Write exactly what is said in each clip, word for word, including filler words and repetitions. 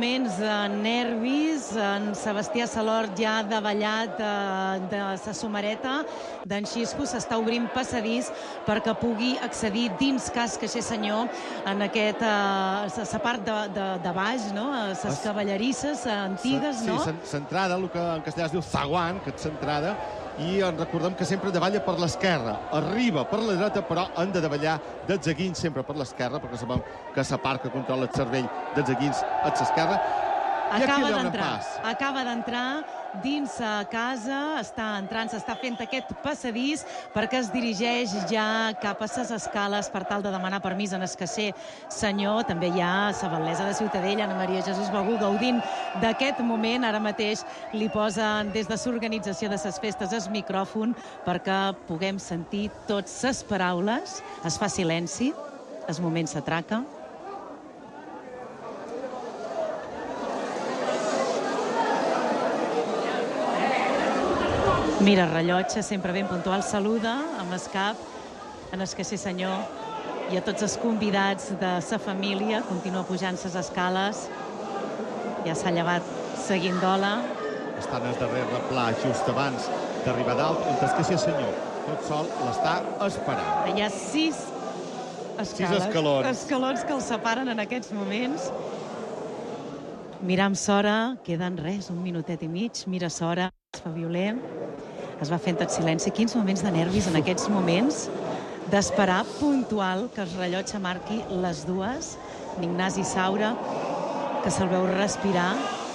moments de nervis. En Sebastià Salort ja ha davallat de sa somareta d'en Xisco. S'està obrint passadís perquè pugui accedir dins Cas Caixer Senyor en aquesta sa part de baix, no? Ses cavallerisses antigues, no? Sí, centrada, el que en castellà es diu zaguant, que és centrada, i ens recordem que sempre davalla per l'esquerra. Arriba per la dreta, però han de davallar dels eguins sempre per l'esquerra, perquè sabem que la part que controla el cervell dels eguins és l'esquerra. Acaba d'entrar, acaba d'entrar dins a casa, està entrant, s'està fent aquest passadís perquè es dirigeix ja cap a ses escales per tal de demanar permís en el caixer senyor. També hi ha la batllessa de Ciutadella, Anna Maria Jesús Begú, gaudint d'aquest moment. Ara mateix li posen des de l'organització de les festes el micròfon perquè puguem sentir totes les paraules. Es fa silenci, el moment s'atraca. Mira, el rellotge, sempre ben puntual, saluda amb el cap en el caixer senyor i a tots els convidats de sa família. Continua pujant les escales. Ja s'ha llevat seguint d'ola. Està en el darrer replà, just abans d'arribar dalt, on el caixer senyor tot sol l'està esperant. Hi ha sis escales, sis escalons. escalons que els separen en aquests moments. Mira amb s'hora, queden res, un minutet i mig. Mira s'hora, es fa violent. Es va fent tot silenci. Quins moments de nervis en aquests moments d'esperar puntual que el rellotge marqui les dues. Ignasi Saura, que se'l veu respirar.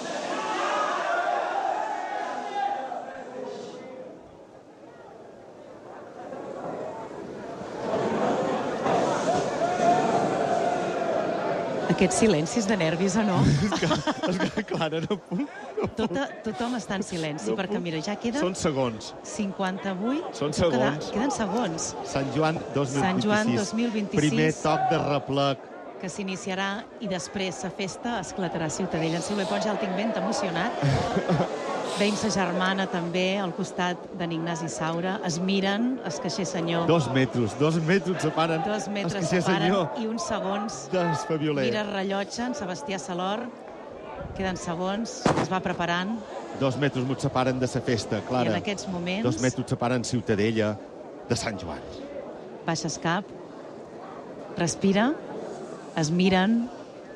Aquests silencis de nervis o no? És que, Clara, no puc. Tota, tothom està en silenci, no perquè, mira, ja queden... Són segons. cinquanta-vuit. Són segons. Queden segons. Sant Joan dos mil vint-i-sis. Sant Joan dos mil vint-i-sis. Primer toc de replec. Que s'iniciarà i després la festa esclatarà a Ciutadella. En Silvia Pons ja el tinc ben emocionat. Veiem sa germana també al costat d'en Ignasi Saura. Es miren, el caixer senyor. Dos metres, dos metres separen. Dos metres separen i uns segons. Desfabioler. Mira el rellotge, en Sebastià Salort. Queden segons, es va preparant. Dos metres ens separen de la festa, Clara. I en aquests moments... Dos metres separen Ciutadella de Sant Joan. Baixa el cap, respira, es miren,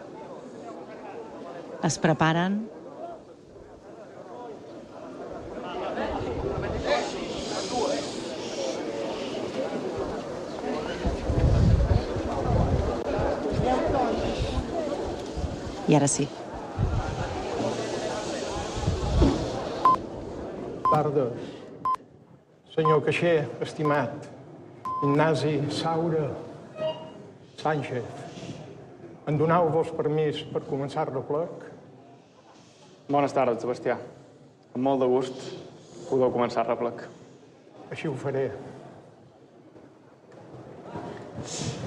es preparen. I ara sí. Tarda. Senyor caixer, estimat, Ignasi Saura Sánchez, em doneu-vos permís per començar el replec? Bones tardes, Sebastià. Amb molt de gust podeu començar el replec. Així ho faré.